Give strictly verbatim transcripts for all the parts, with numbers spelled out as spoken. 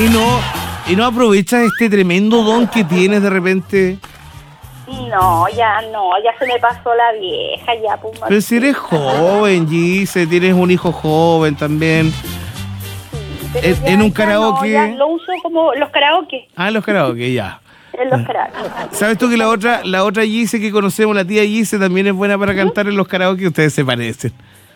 Y no, y no aprovechas este tremendo don que tienes de repente. No, ya no, ya se me pasó la vieja, ya, pues. Pero si eres joven, Gise, tienes un hijo joven también. Sí, pero En, ya- en un ya karaoke. no, ya lo uso como los karaoke. Ah, los karaoke, ya. En los karaoke. ¿Sabes tú que la otra, la otra Gise que conocemos, la tía Gise, también es buena para cantar en los karaoke? Ustedes se parecen.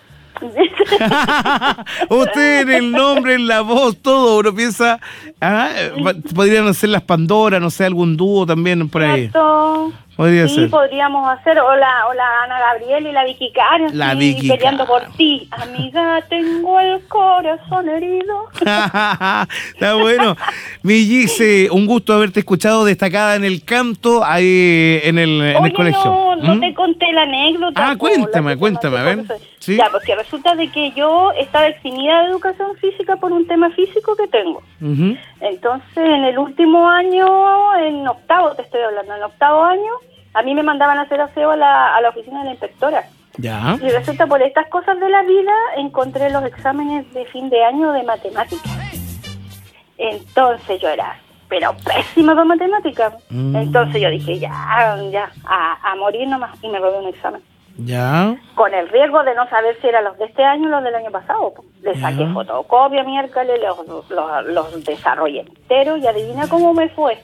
Usted en el nombre, en la voz, todo, uno piensa, ah, podrían ser las Pandora, no sé, algún dúo también por ahí. Cierto. Podría Sí, ser. podríamos hacer, o la, o la Ana Gabriel y la Vicky Caro, La sí, Vicky peleando Caro. por ti. Amiga, tengo el corazón herido. Está bueno. Mi Gise, un gusto haberte escuchado destacada en el canto ahí en el, en Oye, el colegio. no, no ¿Mm? te conté la anécdota. Ah, po, la cuéntame, que te cuéntame, mandé a ver. por eso. ¿Sí? Ya, porque resulta de que yo estaba eximida de educación física por un tema físico que tengo. Ujú. Entonces, en el último año, en octavo te estoy hablando, en octavo año, a mí me mandaban a hacer aseo a la, a la oficina de la inspectora. Ya. Y resulta, por estas cosas de la vida, encontré los exámenes de fin de año de matemáticas. Entonces yo era, pero pésima para matemáticas. Mm. Entonces yo dije, ya, ya, a, a morir nomás. Y me robé un examen. Ya. Con el riesgo de no saber si eran los de este año o los del año pasado. Po. Le saqué Ya. fotocopia miércoles, los, los, los desarrollé enteros y adivina cómo me fue.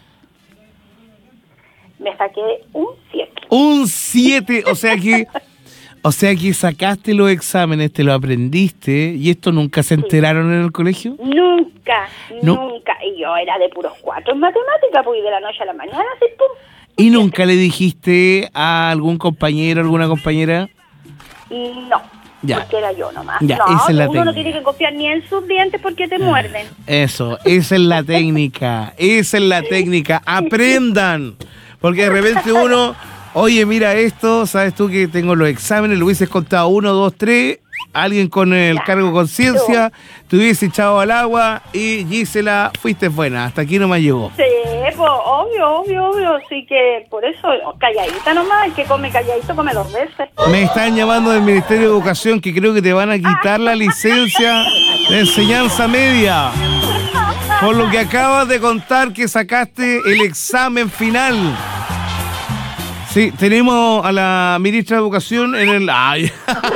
Me saqué un siete. Un siete, o sea que, o sea que sacaste los exámenes, te lo aprendiste, y esto nunca se enteraron en el colegio. Nunca, No. nunca. Y yo era de puros cuatro en matemática, pues y de la noche a la mañana, así, pum. ¿Y nunca le dijiste a algún compañero, alguna compañera? Y no, Ya. porque era yo nomás. Ya, no, esa es la uno no técnica. tiene que confiar ni en sus dientes porque te muerden. Eso, esa es la técnica, esa es la técnica, aprendan, porque de repente uno, oye, mira esto, sabes tú que tengo los exámenes, lo hubieses contado uno, dos, tres, alguien con el Claro. cargo de conciencia, te hubiese echado al agua y Gisela, fuiste buena, hasta aquí no me llegó. Sí, pues obvio, obvio, obvio. Así que por eso, calladita nomás, el que come calladito come dos veces. Me están llamando del Ministerio de Educación que creo que te van a quitar la licencia de enseñanza media. Por lo que acabas de contar que sacaste el examen final. Sí, tenemos a la ministra de Educación en el... Ay.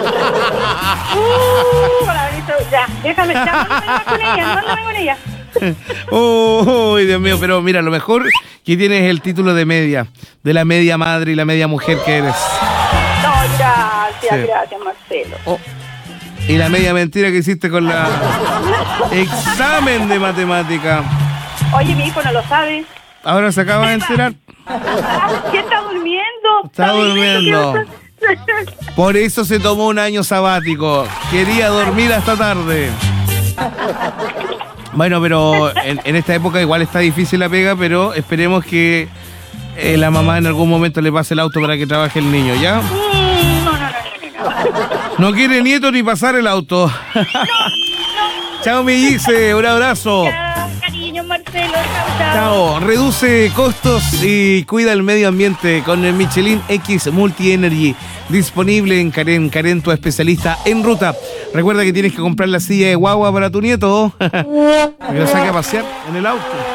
Uh, para abrir todo- ya, déjame, ya, mándame con ella, mándame con ella. Oh, Dios mío, pero mira, lo mejor que tienes es el título de media, de la media madre y la media mujer que eres. No, gracias, Sí. gracias, Marcelo. Oh, y la media mentira que hiciste con la examen de matemática. Oye, mi hijo no lo sabe. Ahora se acaba de enterar. ¿Quién está durmiendo? Está durmiendo. ¿Qué pasa? Por eso se tomó un año sabático. Quería dormir hasta tarde. Bueno, pero en, en esta época igual está difícil la pega, pero esperemos que eh, la mamá en algún momento le pase el auto para que trabaje el niño, ¿ya? Mm, No, no, no, no, no, no. No quiere nieto ni pasar el auto. Chao, mi Gise, un abrazo. Ya, cariño, Marcelo, chao, chao. Chao, reduce costos y cuida el medio ambiente con el Michelin X Multi Energy, disponible en Karen, Karen, tu especialista en ruta. Recuerda que tienes que comprar la silla de guagua para tu nieto, para que lo saque a pasear en el auto.